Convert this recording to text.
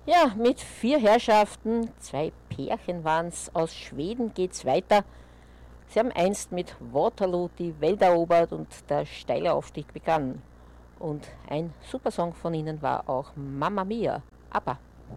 Ja, mit 4 Herrschaften, 2 Pärchen waren's, aus Schweden geht's weiter. Sie haben einst mit Waterloo die Welt erobert und der steile Aufstieg begann. Und ein Supersong von ihnen war auch Mamma Mia, ABBA.